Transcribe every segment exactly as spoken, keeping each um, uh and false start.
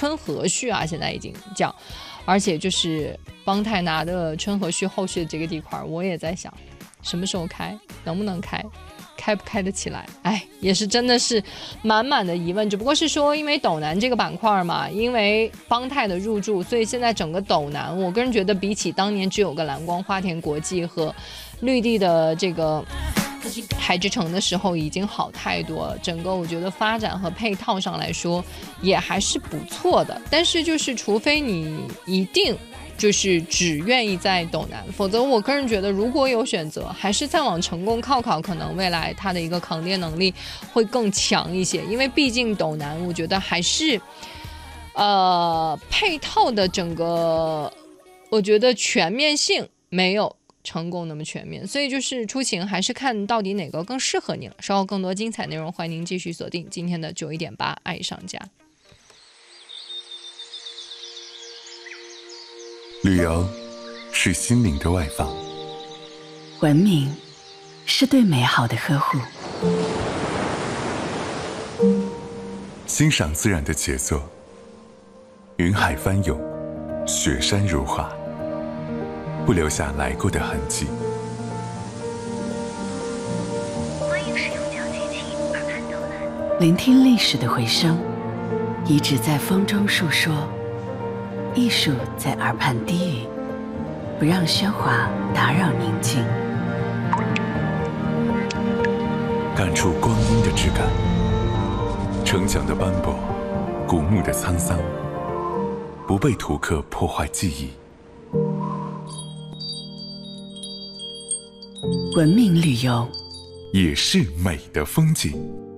春和序啊，现在已经讲，而且就是邦泰拿的春和序后续的这个地块，我也在想什么时候开，能不能开，开不开得起来，哎，也是真的是满满的疑问。只不过是说因为斗南这个板块嘛，因为邦泰的入驻，所以现在整个斗南我个人觉得比起当年只有个蓝光花田国际和绿地的这个海之城的时候已经好太多了，整个我觉得发展和配套上来说也还是不错的。但是就是除非你一定就是只愿意在斗南，否则我个人觉得如果有选择，还是再往成功靠靠，可能未来它的一个抗跌能力会更强一些。因为毕竟斗南我觉得还是呃配套的整个我觉得全面性没有成功那么全面，所以就是出行还是看到底哪个更适合你了。稍后更多精彩内容，欢迎您继续锁定今天的九一点八爱上家。 旅游是心灵的外放， 文明是对美好的呵护， 欣赏自然的杰作，云海翻涌，雪山如画，不留下来过的痕迹。 欢迎使用小机器耳畔导览，聆听历史的回声，遗址在风中述说，艺术在耳畔低语，不让喧哗打扰宁静， 感触光阴的质感，城墙的斑驳，古墓的沧桑，不被图刻破坏记忆。 文明旅游也是美的风景。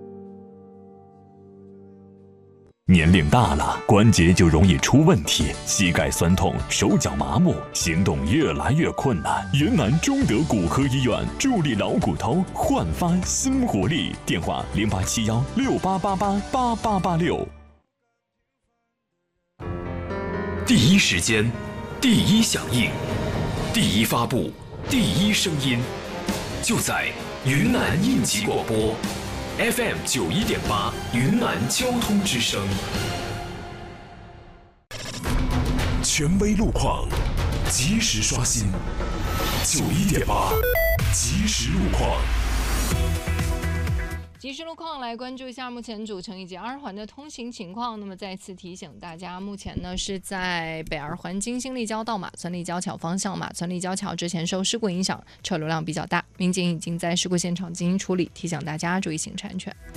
年龄大了，关节就容易出问题，膝盖酸痛，手脚麻木，行动越来越困难。云南中德骨科医院助力老骨头，焕发新活力。电话零八七幺六八八八八八八六。 第一时间，第一响应，第一发布，第一声音，就在云南应急广播。F M 九一点八，云南交通之声。权威路况，及时刷新。九一点八，及时路况。 即时路况来关注一下目前主城以及二环的通行情况。那么再次提醒大家，目前呢是在北二环金星立交到马村立交桥方向，马村立交桥之前受事故影响，车流量比较大，民警已经在事故现场进行处理，提醒大家注意行车安全。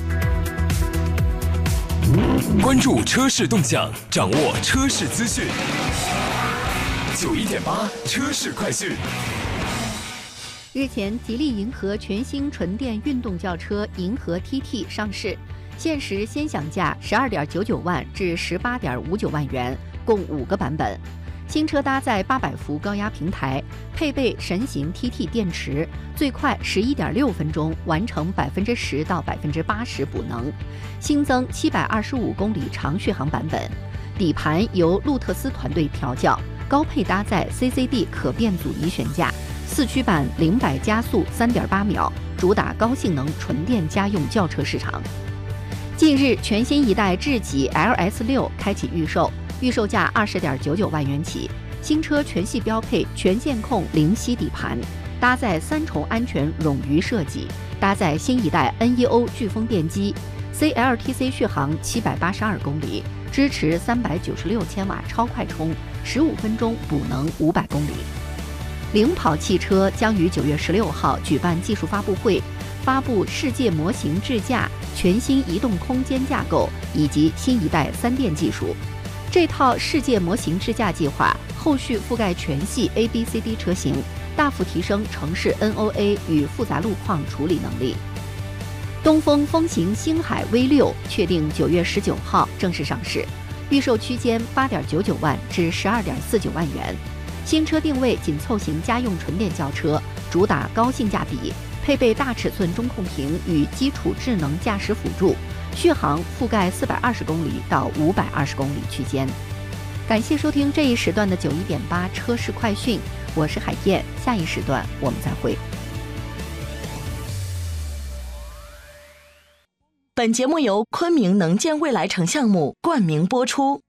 关注车市动向，掌握车市资讯。九一点八车市快讯。 日前，吉利银河全新纯电运动轿车银河 T T 上市，限时先享价十二点九九万至十八点五九万元，共五个版本。新车搭载八百伏高压平台，配备神行 T T 电池，最快十一点六分钟完成百分之十到百分之八十补能。新增七百二十五公里长续航版本，底盘由路特斯团队调教，高配搭载 C C D 可变阻尼悬架。四驱版零百加速三点八秒，主打高性能纯电家用轿车市场。近日，全新一代智己 L S 六开启预售，预售价二十点九九万元起。新车全系标配全线控零息底盘，搭载三重安全冗余设计，搭载新一代 N E O 飓风电机 ，C L T C 续航七百八十二公里，支持三百九十六千瓦超快充，十五分钟补能五百公里。领跑汽车将于九月十六号举办技术发布会，发布世界模型智驾全新移动空间架构以及新一代三电技术。这套世界模型智驾计划后续覆盖全系 A B C D 车型，大幅提升城市 N O A 与复杂路况处理能力。东风风行星海 V 六确定九月十九号正式上市，预售区间八点九九万至十二点四九万元。新车定位紧凑型家用纯电轿车，主打高性价比，配备大尺寸中控屏与基础智能驾驶辅助，续航覆盖四百二十公里到五百二十公里区间。感谢收听这一时段的九一点八车市快讯，我是海燕，下一时段我们再会。 本节目由昆明能建未来城项目冠名播出。